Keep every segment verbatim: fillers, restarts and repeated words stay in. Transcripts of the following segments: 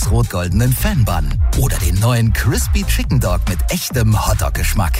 schwarz-rot-goldenen Fan-Bun oder den neuen Crispy Chicken Dog mit echtem Hotdog-Geschmack.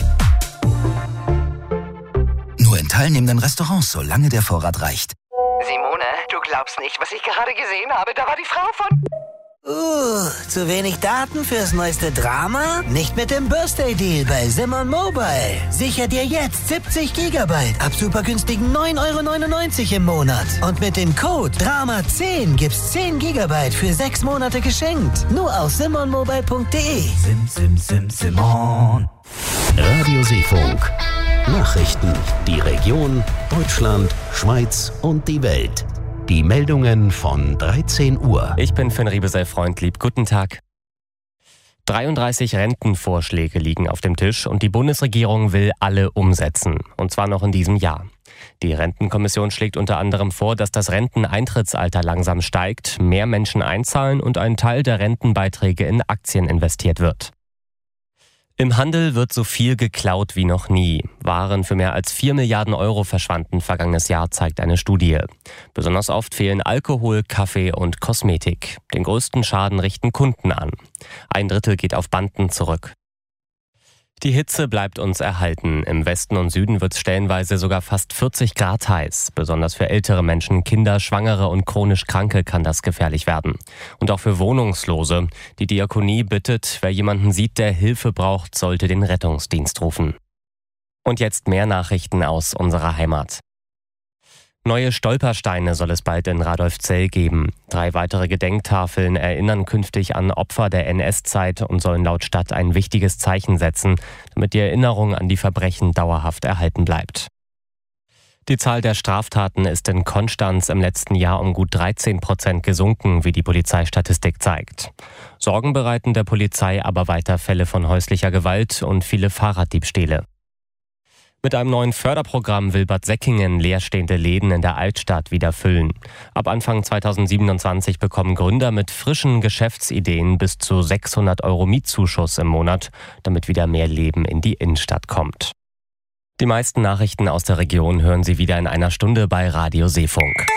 Nur in teilnehmenden Restaurants, solange der Vorrat reicht. Simone, du glaubst nicht, was ich gerade gesehen habe. Da war die Frau von... Uh, zu wenig Daten fürs neueste Drama? Nicht mit dem Birthday-Deal bei Simon Mobile. Sicher dir jetzt siebzig Gigabyte ab super günstigen neun Euro neunundneunzig im Monat. Und mit dem Code Drama zehn gibt's zehn Gigabyte für sechs Monate geschenkt. Nur auf simon mobile punkt de. Sim, sim, sim, Simon. Radio Seefunk. Nachrichten. Die Region, Deutschland, Schweiz und die Welt. Die Meldungen von dreizehn Uhr. Ich bin Finn Riebesell-Freundlieb. Guten Tag. dreiunddreißig Rentenvorschläge liegen auf dem Tisch und die Bundesregierung will alle umsetzen. Und zwar noch in diesem Jahr. Die Rentenkommission schlägt unter anderem vor, dass das Renteneintrittsalter langsam steigt, mehr Menschen einzahlen und ein Teil der Rentenbeiträge in Aktien investiert wird. Im Handel wird so viel geklaut wie noch nie. Waren für mehr als vier Milliarden Euro verschwanden vergangenes Jahr, zeigt eine Studie. Besonders oft fehlen Alkohol, Kaffee und Kosmetik. Den größten Schaden richten Kunden an. Ein Drittel geht auf Banden zurück. Die Hitze bleibt uns erhalten. Im Westen und Süden wird es stellenweise sogar fast vierzig Grad heiß. Besonders für ältere Menschen, Kinder, Schwangere und chronisch Kranke kann das gefährlich werden. Und auch für Wohnungslose. Die Diakonie bittet, wer jemanden sieht, der Hilfe braucht, sollte den Rettungsdienst rufen. Und jetzt mehr Nachrichten aus unserer Heimat. Neue Stolpersteine soll es bald in Radolfzell geben. Drei weitere Gedenktafeln erinnern künftig an Opfer der N S-Zeit und sollen laut Stadt ein wichtiges Zeichen setzen, damit die Erinnerung an die Verbrechen dauerhaft erhalten bleibt. Die Zahl der Straftaten ist in Konstanz im letzten Jahr um gut dreizehn Prozent gesunken, wie die Polizeistatistik zeigt. Sorgen bereiten der Polizei aber weiter Fälle von häuslicher Gewalt und viele Fahrraddiebstähle. Mit einem neuen Förderprogramm will Bad Säckingen leerstehende Läden in der Altstadt wieder füllen. Ab Anfang zweitausendsiebenundzwanzig bekommen Gründer mit frischen Geschäftsideen bis zu sechshundert Euro Mietzuschuss im Monat, damit wieder mehr Leben in die Innenstadt kommt. Die meisten Nachrichten aus der Region hören Sie wieder in einer Stunde bei Radio Seefunk.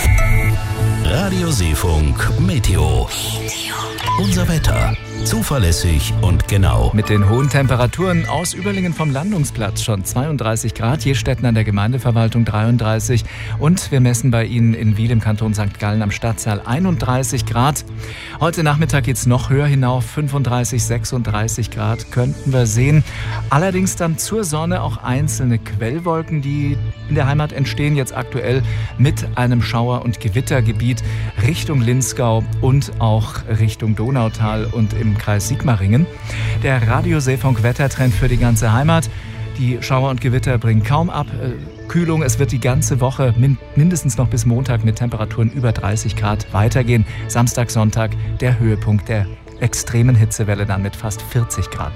Radio Seefunk Meteo. Unser Wetter. Zuverlässig und genau. Mit den hohen Temperaturen aus Überlingen vom Landungsplatz schon zweiunddreißig Grad, Jestätten an der Gemeindeverwaltung dreiunddreißig und wir messen bei Ihnen in Wiel im Kanton Sankt Gallen am Stadtsaal einunddreißig Grad. Heute Nachmittag geht es noch höher hinauf, fünfunddreißig, sechsunddreißig Grad könnten wir sehen. Allerdings dann zur Sonne auch einzelne Quellwolken, die in der Heimat entstehen, jetzt aktuell mit einem Schauer- und Gewittergebiet Richtung Linzgau und auch Richtung Donautal und im Kreis Sigmaringen. Der Radio Seefunk Wettertrend für die ganze Heimat. Die Schauer und Gewitter bringen kaum ab. Äh, Kühlung, es wird die ganze Woche min- mindestens noch bis Montag mit Temperaturen über dreißig Grad weitergehen. Samstag, Sonntag der Höhepunkt der extremen Hitzewelle dann mit fast vierzig Grad.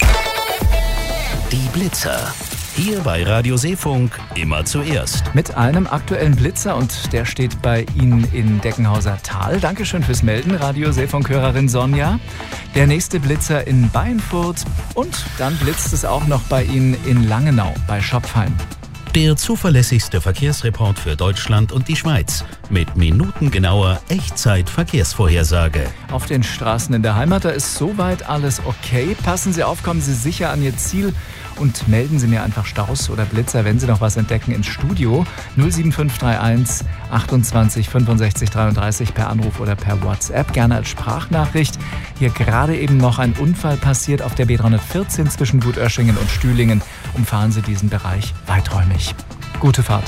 Die Blitzer. Hier bei Radio Seefunk immer zuerst. Mit einem aktuellen Blitzer und der steht bei Ihnen in Deckenhauser Tal. Dankeschön fürs Melden, Radio Seefunk-Hörerin Sonja. Der nächste Blitzer in Beinfurt und dann blitzt es auch noch bei Ihnen in Langenau bei Schopfheim. Der zuverlässigste Verkehrsreport für Deutschland und die Schweiz. Mit minutengenauer Echtzeit-Verkehrsvorhersage. Auf den Straßen in der Heimat, da ist soweit alles okay. Passen Sie auf, kommen Sie sicher an Ihr Ziel und melden Sie mir einfach Staus oder Blitzer, wenn Sie noch was entdecken, ins Studio. null sieben fünf drei eins achtundzwanzig fünfundsechzig dreiunddreißig per Anruf oder per WhatsApp. Gerne als Sprachnachricht. Hier gerade eben noch ein Unfall passiert auf der B dreihundertvierzehn zwischen Gutöschingen und Stühlingen. Umfahren Sie diesen Bereich weiträumig. Gute Fahrt.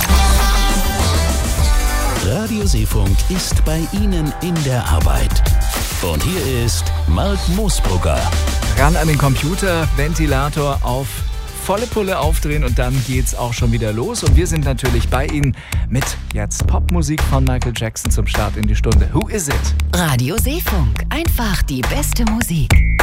Radio Seefunk ist bei Ihnen in der Arbeit. Und hier ist Marc Moosbrugger. Ran an den Computer, Ventilator auf, volle Pulle aufdrehen und dann geht's auch schon wieder los. Und wir sind natürlich bei Ihnen mit jetzt Popmusik von Michael Jackson zum Start in die Stunde. Who is it? Radio Seefunk, einfach die beste Musik.